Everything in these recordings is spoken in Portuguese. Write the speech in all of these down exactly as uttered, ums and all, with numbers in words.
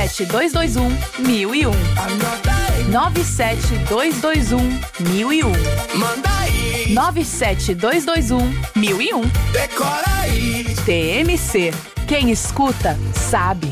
sete dois dois um, mil e um. nove sete dois dois um, mil e um. Manda aí. nove sete dois dois um, mil e um. Decora aí. T M C. Quem escuta, sabe.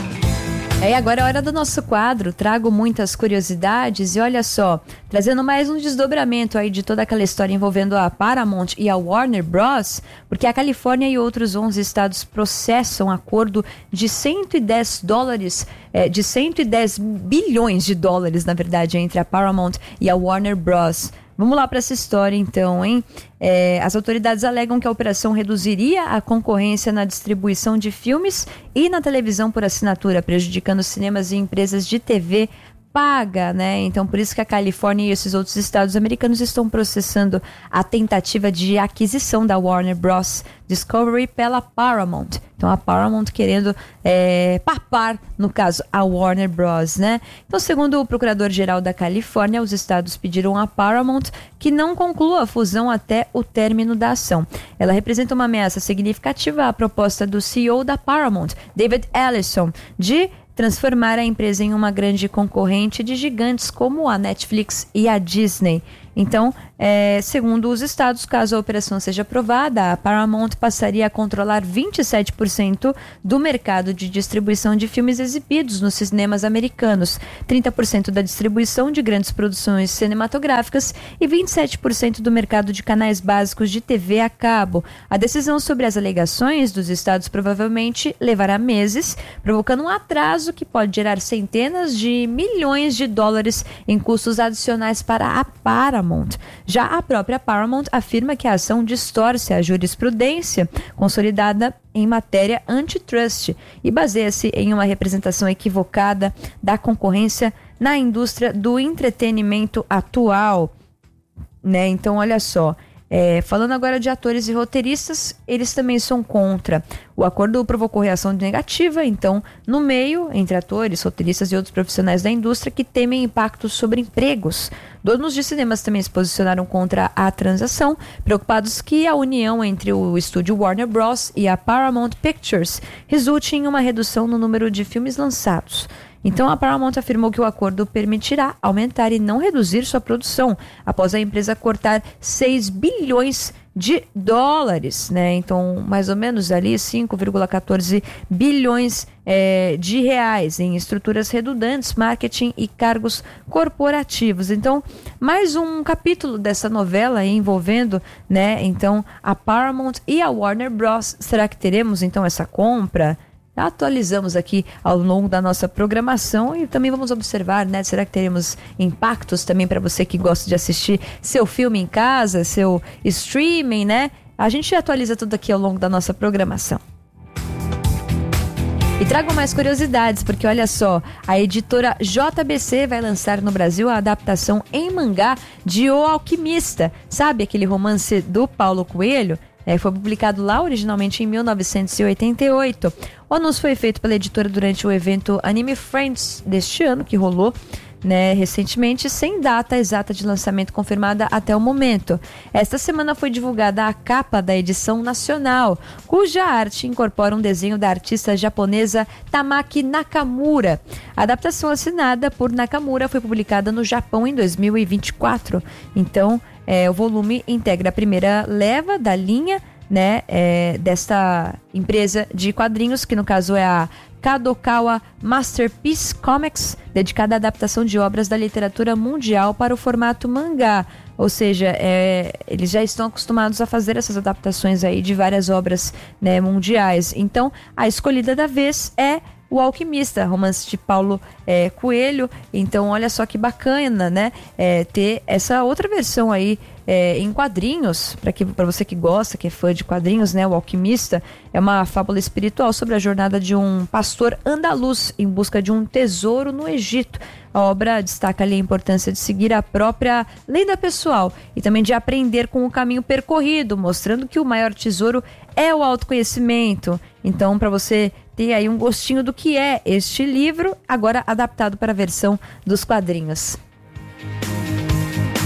É, e agora é hora do nosso quadro. Trago muitas curiosidades e olha só, trazendo mais um desdobramento aí de toda aquela história envolvendo a Paramount e a Warner Bros, porque a Califórnia e outros onze estados processam acordo de cento e dez dólares, é, de cento e dez bilhões de dólares, na verdade, entre a Paramount e a Warner Bros. Vamos lá para essa história então, hein? É, as autoridades alegam que a operação reduziria a concorrência na distribuição de filmes e na televisão por assinatura, prejudicando cinemas e empresas de T V paga, né? Então, por isso que a Califórnia e esses outros estados americanos estão processando a tentativa de aquisição da Warner Bros. Discovery pela Paramount. Então, a Paramount querendo é, papar, no caso, a Warner Bros., né? Então, segundo o procurador-geral da Califórnia, os estados pediram à Paramount que não conclua a fusão até o término da ação. Ela representa uma ameaça significativa à proposta do C E O da Paramount, David Ellison, de transformar a empresa em uma grande concorrente de gigantes como a Netflix e a Disney. Então, é, segundo os estados, caso a operação seja aprovada, a Paramount passaria a controlar vinte e sete por cento do mercado de distribuição de filmes exibidos nos cinemas americanos, trinta por cento da distribuição de grandes produções cinematográficas e vinte e sete por cento do mercado de canais básicos de T V a cabo. A decisão sobre as alegações dos estados provavelmente levará meses, provocando um atraso que pode gerar centenas de milhões de dólares em custos adicionais para a Paramount. Já a própria Paramount afirma que a ação distorce a jurisprudência consolidada em matéria antitrust e baseia-se em uma representação equivocada da concorrência na indústria do entretenimento atual, né? Então, olha só. É, falando agora de atores e roteiristas, eles também são contra. O acordo provocou reação negativa, então, no meio, entre atores, roteiristas e outros profissionais da indústria que temem impactos sobre empregos. Donos de cinemas também se posicionaram contra a transação, preocupados que a união entre o estúdio Warner Bros. E a Paramount Pictures resulte em uma redução no número de filmes lançados. Então, a Paramount afirmou que o acordo permitirá aumentar e não reduzir sua produção, após a empresa cortar seis bilhões de dólares, né? Então, mais ou menos ali cinco vírgula quatorze bilhões é, de reais em estruturas redundantes, marketing e cargos corporativos. Então, mais um capítulo dessa novela envolvendo, né? Então, a Paramount e a Warner Bros. Será que teremos então essa compra? Atualizamos aqui ao longo da nossa programação e também vamos observar, né? Será que teremos impactos também para você que gosta de assistir seu filme em casa, seu streaming, né? A gente atualiza tudo aqui ao longo da nossa programação. E trago mais curiosidades, porque olha só, a editora J B C vai lançar no Brasil a adaptação em mangá de O Alquimista. Sabe aquele romance do Paulo Coelho? É, foi publicado lá originalmente em mil novecentos e oitenta e oito. O anúncio foi feito pela editora durante o evento Anime Friends deste ano, que rolou, né, recentemente, sem data exata de lançamento confirmada até o momento. Esta semana foi divulgada a capa da edição nacional, cuja arte incorpora um desenho da artista japonesa Tamaki Nakamura. A adaptação assinada por Nakamura foi publicada no Japão em dois mil e vinte e quatro. Então, É, o volume integra a primeira leva da linha, né, é, desta empresa de quadrinhos, que no caso é a Kadokawa Masterpiece Comics, dedicada à adaptação de obras da literatura mundial para o formato mangá. Ou seja, é, eles já estão acostumados a fazer essas adaptações aí de várias obras, né, mundiais. Então, a escolhida da vez é O Alquimista, romance de Paulo é, Coelho. Então, olha só que bacana, né? É, ter essa outra versão aí é, em quadrinhos, para que, para você que gosta, que é fã de quadrinhos, né? O Alquimista é uma fábula espiritual sobre a jornada de um pastor andaluz em busca de um tesouro no Egito. A obra destaca ali a importância de seguir a própria lenda pessoal e também de aprender com o caminho percorrido, mostrando que o maior tesouro é o autoconhecimento. Então, para você ter aí um gostinho do que é este livro, agora adaptado para a versão dos quadrinhos.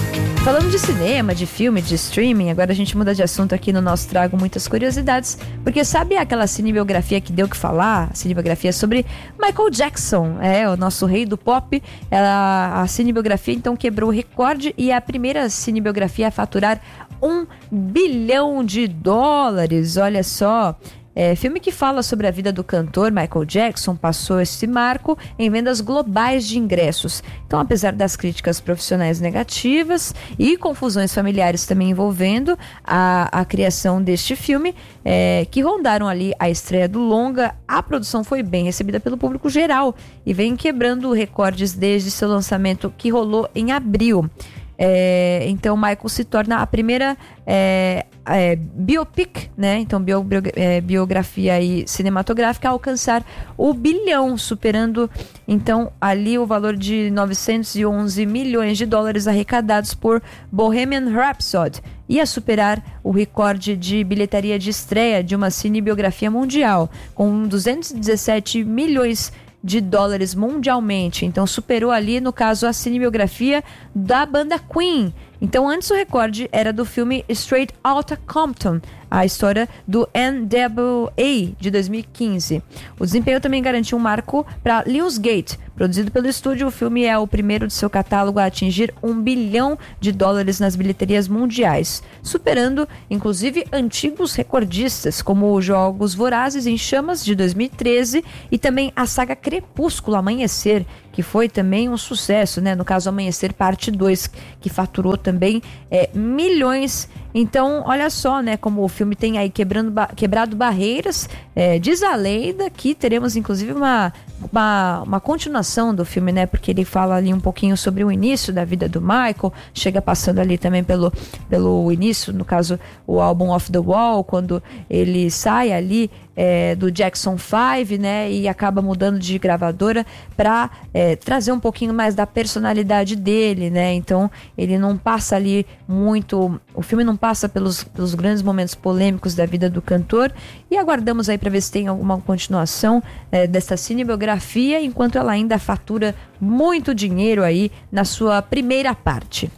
falando de cinema, de filme, de streaming, agora a gente muda de assunto aqui no nosso Trago Muitas Curiosidades, porque sabe aquela cinebiografia que deu o que falar? A cinebiografia sobre Michael Jackson, é, o nosso rei do pop. Ela, a cinebiografia então quebrou o recorde e é a primeira cinebiografia a faturar um bilhão de dólares, olha só. É, filme que fala sobre a vida do cantor Michael Jackson passou esse marco em vendas globais de ingressos. Então, apesar das críticas profissionais negativas e confusões familiares também envolvendo a, a criação deste filme, é, que rondaram ali a estreia do longa, a produção foi bem recebida pelo público geral e vem quebrando recordes desde seu lançamento, que rolou em abril. É, então Michael se torna a primeira é, é, biopic, né? Então bio, bio, é, biografia aí cinematográfica a alcançar o bilhão, superando então ali o valor de novecentos e onze milhões de dólares arrecadados por Bohemian Rhapsody e a superar o recorde de bilheteria de estreia de uma cinebiografia mundial com duzentos e dezessete milhões de dólares mundialmente. Então superou ali, no caso, a cinebiografia da banda Queen. Então antes o recorde era do filme Straight Outta Compton, a história do N W A de dois mil e quinze. O desempenho também garantiu um marco para Lionsgate. Produzido pelo estúdio, o filme é o primeiro de seu catálogo a atingir um bilhão de dólares nas bilheterias mundiais, superando inclusive antigos recordistas como os Jogos Vorazes em Chamas de dois mil e treze e também a saga Crepúsculo Amanhecer, que foi também um sucesso, né? No caso Amanhecer Parte dois, que faturou também é, milhões. Então, olha só, né, como o filme tem aí quebrando, quebrado barreiras. É, diz a lenda que teremos inclusive uma, uma, uma continuação do filme, né? Porque ele fala ali um pouquinho sobre o início da vida do Michael, chega passando ali também pelo, pelo início, no caso, o álbum Off the Wall, quando ele sai ali É, do Jackson five, né, e acaba mudando de gravadora para é, trazer um pouquinho mais da personalidade dele, né, então ele não passa ali muito, o filme não passa pelos, pelos grandes momentos polêmicos da vida do cantor, e aguardamos aí para ver se tem alguma continuação é, dessa cinebiografia, enquanto ela ainda fatura muito dinheiro aí na sua primeira parte.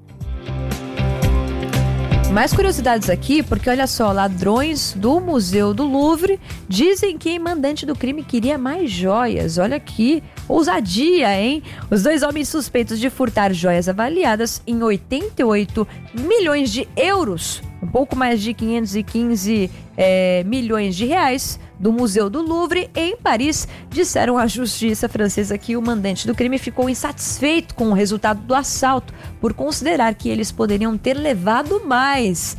Mais curiosidades aqui, porque olha só, ladrões do Museu do Louvre dizem que o mandante do crime queria mais joias. Olha aqui, ousadia, hein? Os dois homens suspeitos de furtar joias avaliadas em oitenta e oito milhões de euros, um pouco mais de quinhentos e quinze é, milhões de reais, do Museu do Louvre, em Paris, disseram à justiça francesa que o mandante do crime ficou insatisfeito com o resultado do assalto, por considerar que eles poderiam ter levado mais.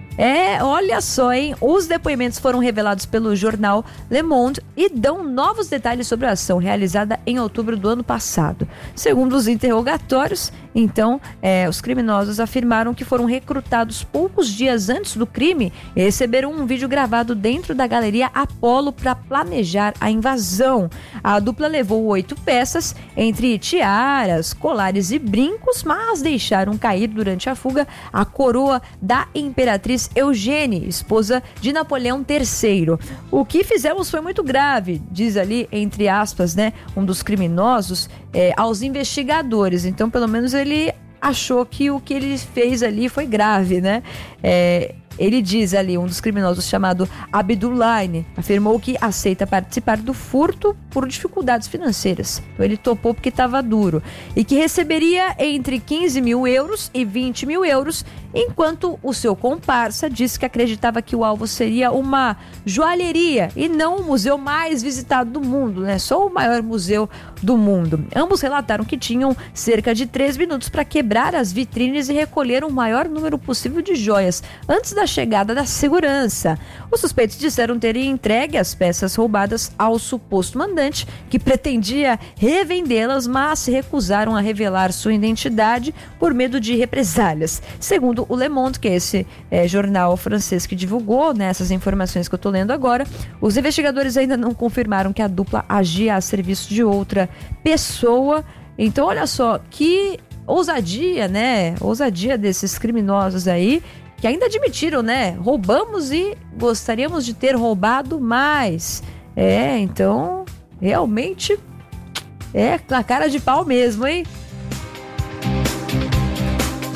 É, olha só, hein? Os depoimentos foram revelados pelo jornal Le Monde e dão novos detalhes sobre a ação realizada em outubro do ano passado. Segundo os interrogatórios, então, é, os criminosos afirmaram que foram recrutados poucos dias antes do crime e receberam um vídeo gravado dentro da Galeria Apollo para planejar a invasão. A dupla levou oito peças, entre tiaras, colares e brincos, mas deixaram cair durante a fuga a coroa da imperatriz Eugênie, esposa de Napoleão terceiro. O que fizemos foi muito grave, diz ali, entre aspas, né, um dos criminosos, é, aos investigadores. Então, pelo menos ele achou que o que ele fez ali foi grave, né? É, ele diz ali, um dos criminosos chamado Abdulaine, afirmou que aceita participar do furto por dificuldades financeiras. Então ele topou porque estava duro. E que receberia entre quinze mil euros e vinte mil euros, enquanto o seu comparsa disse que acreditava que o alvo seria uma joalheria e não o museu mais visitado do mundo, né? Só o maior museu do mundo. Ambos relataram que tinham cerca de três minutos para quebrar as vitrines e recolher o maior número possível de joias antes da chegada da segurança. Os suspeitos disseram terem entregue as peças roubadas ao suposto mandante, que pretendia revendê-las, mas se recusaram a revelar sua identidade por medo de represálias. Segundo o Le Monde, que é esse é, jornal francês que divulgou, né, essas informações que eu estou lendo agora, os investigadores ainda não confirmaram que a dupla agia a serviço de outra pessoa. Então, olha só, que ousadia, né? Ousadia desses criminosos aí, que ainda admitiram, né? Roubamos e gostaríamos de ter roubado mais. É, então, realmente é a cara de pau mesmo, hein?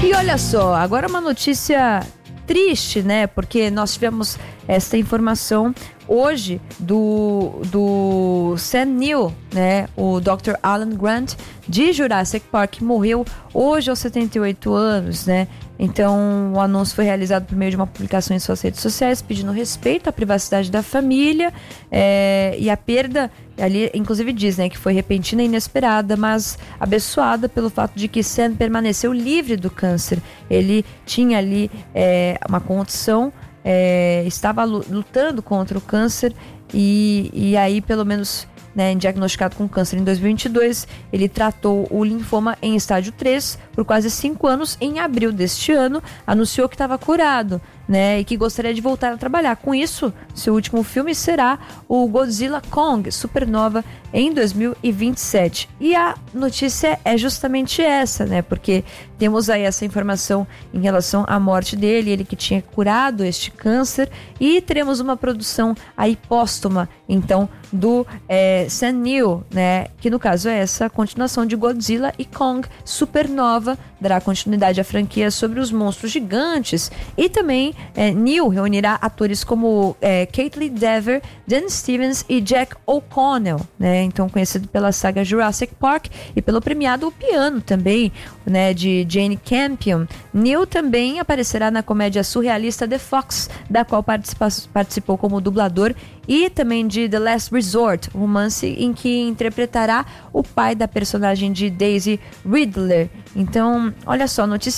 E olha só, agora uma notícia triste, né? Porque nós tivemos essa informação hoje do, do Sam Neill, né? O doutor Alan Grant de Jurassic Park morreu hoje aos setenta e oito anos, né? Então o anúncio foi realizado por meio de uma publicação em suas redes sociais pedindo respeito à privacidade da família, é, e a perda ali inclusive diz, né, que foi repentina e inesperada, mas abençoada pelo fato de que Sam permaneceu livre do câncer. Ele tinha ali é, uma condição, é, estava lutando contra o câncer e, e aí pelo menos, né, diagnosticado com câncer em dois mil e vinte e dois, ele tratou o linfoma em estágio três por quase cinco anos. Em abril deste ano, anunciou que estava curado, né, e que gostaria de voltar a trabalhar. Com isso, seu último filme será o Godzilla Kong Supernova em dois mil e vinte e sete. E a notícia é justamente essa, né, porque temos aí essa informação em relação à morte dele, ele que tinha curado este câncer, e teremos uma produção aí póstuma, então, do é, Sam Neill, né, que no caso é essa continuação de Godzilla e Kong Supernova, dará continuidade à franquia sobre os monstros gigantes. E também é, Neill reunirá atores como é, Kaitlyn Dever, Dan Stevens e Jack O'Connell, né, então conhecido pela saga Jurassic Park e pelo premiado O Piano também, né, de Jane Campion. Neill também aparecerá na comédia surrealista The Fox, da qual participa- participou como dublador, e também de The Last Resort, romance em que interpretará o pai da personagem de Daisy Ridley. Então, olha só, notícia